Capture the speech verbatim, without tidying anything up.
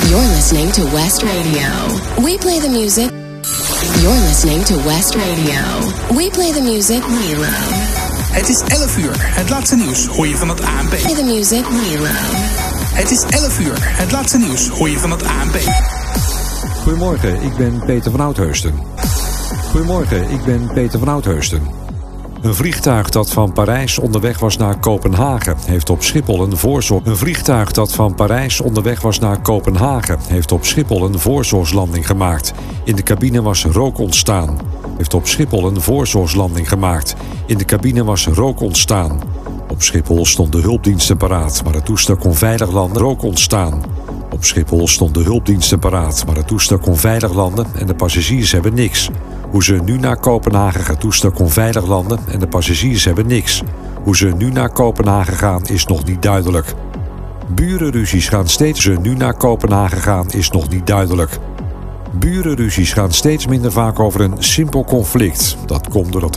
You're listening to West Radio. We play the music. You're listening to West Radio. We play the music we love. Het is elf uur. Het laatste nieuws hoor je van het A N P. Play the music we love. Het is elf uur. Het laatste nieuws hoor je van het A N P. Goedemorgen, ik ben Peter van Oudheusden. Goedemorgen, ik ben Peter van Oudheusden. Een vliegtuig dat van Parijs onderweg was naar Kopenhagen heeft op Schiphol een voorzorg. Een vliegtuig dat van Parijs onderweg was naar Kopenhagen heeft op Schiphol een voorzorgslanding gemaakt. In de cabine was rook ontstaan. Heeft op Schiphol een voorzorgslanding gemaakt. In de cabine was rook ontstaan. Op Schiphol stonden hulpdiensten paraat, maar het toestel kon veilig landen. Rook ontstaan. Op Schiphol stonden hulpdiensten paraat, maar het toestel kon veilig landen en de passagiers hebben niks. Hoe ze nu naar Kopenhagen gaan, het toestel kon veilig landen en de passagiers hebben niks. Hoe ze nu naar Kopenhagen gaan is nog niet duidelijk. Burenruzies gaan steeds ze nu naar Kopenhagen gaan is nog niet duidelijk. Burenruzies gaan steeds minder vaak over een simpel conflict. Dat komt doordat